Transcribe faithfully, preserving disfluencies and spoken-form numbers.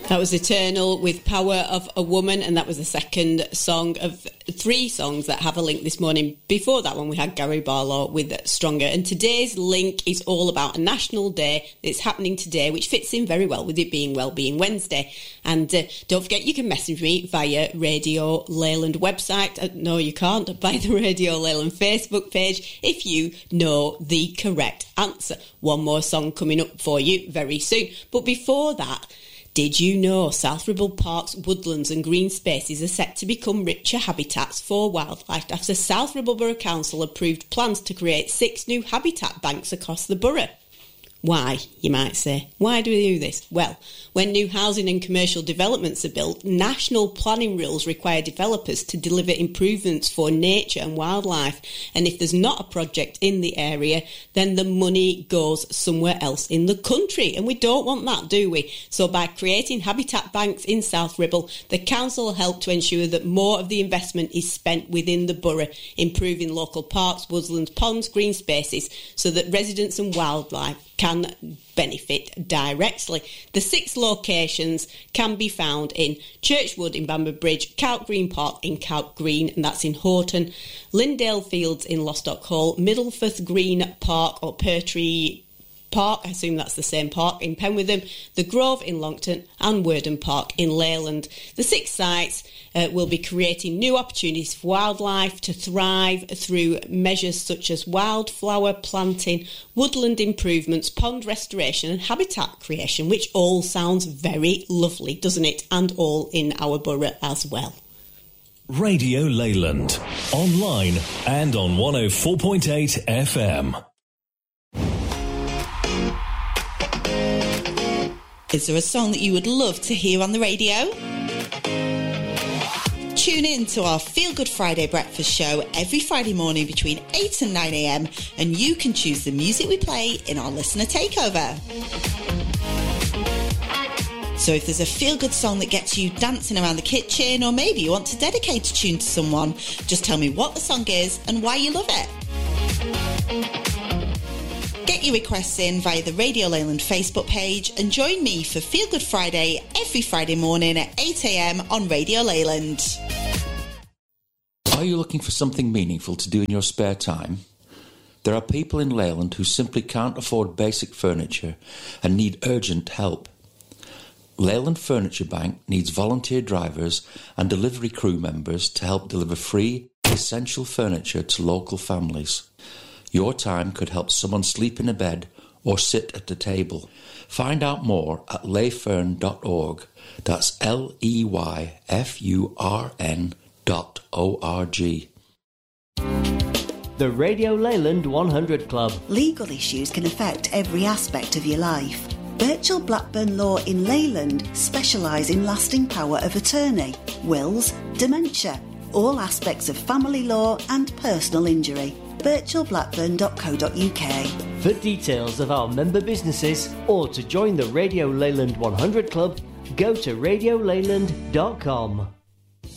That was Eternal with Power of a Woman, and that was the second song of three songs that have a link this morning. Before that one, we had Gary Barlow with Stronger. And today's link is all about a national day that's happening today, which fits in very well with it being Wellbeing Wednesday. And uh, don't forget, you can message me via Radio Leyland website. Uh, no, you can't. By the Radio Leyland Facebook page if you know the correct answer. One more song coming up for you very soon. But before that, did you know South Ribble Parks, woodlands and green spaces are set to become richer habitats for wildlife after South Ribble Borough Council approved plans to create six new habitat banks across the borough? Why, you might say? Why do we do this? Well, when new housing and commercial developments are built, national planning rules require developers to deliver improvements for nature and wildlife. And if there's not a project in the area, then the money goes somewhere else in the country. And we don't want that, do we? So by creating habitat banks in South Ribble, the council will help to ensure that more of the investment is spent within the borough, improving local parks, woodlands, ponds, green spaces, so that residents and wildlife can benefit directly. The six locations can be found in Churchwood in Bamber Bridge, Cout Green Park in Cout Green, and that's in Horton, Lindale Fields in Lostock Hall, Middlefirth Green Park or Pertree Park, I assume that's the same park, in Penwitham, The Grove in Longton and Worden Park in Leyland. The six sites uh, will be creating new opportunities for wildlife to thrive through measures such as wildflower planting, woodland improvements, pond restoration and habitat creation, which all sounds very lovely, doesn't it? And all in our borough as well. Radio Leyland, online and on one oh four point eight F M. Is there a song that you would love to hear on the radio? Tune in to our Feel Good Friday breakfast show every Friday morning between eight and nine a.m. and you can choose the music we play in our listener takeover. So if there's a feel-good song that gets you dancing around the kitchen, or maybe you want to dedicate a tune to someone, just tell me what the song is and why you love it. Get your requests in via the Radio Leyland Facebook page and join me for Feel Good Friday every Friday morning at eight a.m. on Radio Leyland. Are you looking for something meaningful to do in your spare time? There are people in Leyland who simply can't afford basic furniture and need urgent help. Leyland Furniture Bank needs volunteer drivers and delivery crew members to help deliver free, essential furniture to local families. Your time could help someone sleep in a bed or sit at a table. Find out more at leyfurn dot org. That's L E Y F U R N dot O R G. The Radio Leyland one hundred Club. Legal issues can affect every aspect of your life. Birchall Blackburn Law in Leyland specialise in lasting power of attorney, wills, dementia, all aspects of family law and personal injury. birchall blackburn dot co dot U K. For details of our member businesses or to join the Radio Leyland one hundred Club, go to radio leyland dot com.